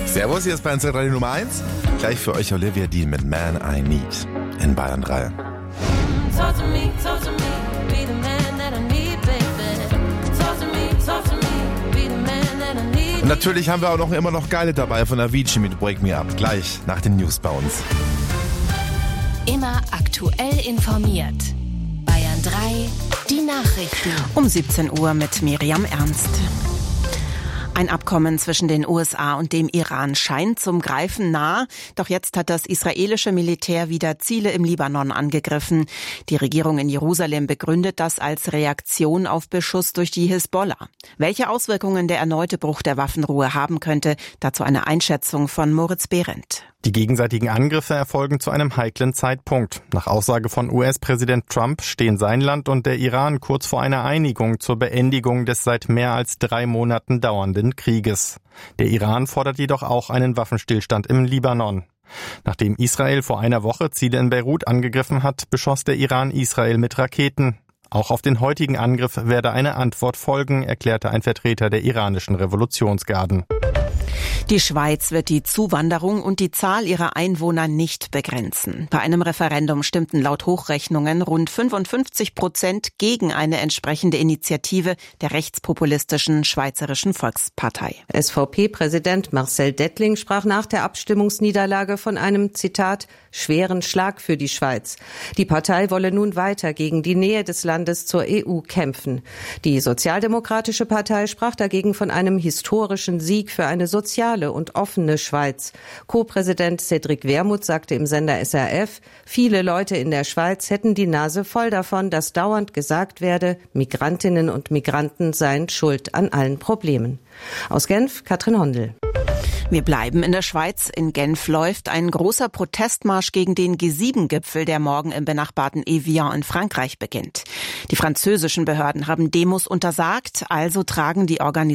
Servus, hier ist Bayern Radio Nummer 1. Gleich für euch Olivia Dean mit Man I Need in Bayern 3. Und natürlich haben wir auch immer noch Geile dabei von Avicii mit Wake Me Up. Gleich nach den News bei uns. Immer aktuell informiert. Bayern 3, die Nachrichten. Um 17 Uhr mit Miriam Ernst. Ein Abkommen zwischen den USA und dem Iran scheint zum Greifen nah. Doch jetzt hat das israelische Militär wieder Ziele im Libanon angegriffen. Die Regierung in Jerusalem begründet das als Reaktion auf Beschuss durch die Hisbollah. Welche Auswirkungen der erneute Bruch der Waffenruhe haben könnte, dazu eine Einschätzung von Moritz Behrendt. Die gegenseitigen Angriffe erfolgen zu einem heiklen Zeitpunkt. Nach Aussage von US-Präsident Trump stehen sein Land und der Iran kurz vor einer Einigung zur Beendigung des seit mehr als 3 Monaten dauernden Krieges. Der Iran fordert jedoch auch einen Waffenstillstand im Libanon. Nachdem Israel vor einer Woche Ziele in Beirut angegriffen hat, beschoss der Iran Israel mit Raketen. Auch auf den heutigen Angriff werde eine Antwort folgen, erklärte ein Vertreter der iranischen Revolutionsgarden. Die Schweiz wird die Zuwanderung und die Zahl ihrer Einwohner nicht begrenzen. Bei einem Referendum stimmten laut Hochrechnungen rund 55% gegen eine entsprechende Initiative der rechtspopulistischen Schweizerischen Volkspartei. SVP-Präsident Marcel Dettling sprach nach der Abstimmungsniederlage von einem, Zitat, schweren Schlag für die Schweiz. Die Partei wolle nun weiter gegen die Nähe des Landes zur EU kämpfen. Die Sozialdemokratische Partei sprach dagegen von einem historischen Sieg für eine soziale und offene Schweiz. Co-Präsident Cédric Wermuth sagte im Sender SRF, viele Leute in der Schweiz hätten die Nase voll davon, dass dauernd gesagt werde, Migrantinnen und Migranten seien schuld an allen Problemen. Aus Genf, Katrin Hondel. Wir bleiben in der Schweiz. In Genf läuft ein großer Protestmarsch gegen den G7-Gipfel, der morgen im benachbarten Evian in Frankreich beginnt. Die französischen Behörden haben Demos untersagt, also tragen die Organisatoren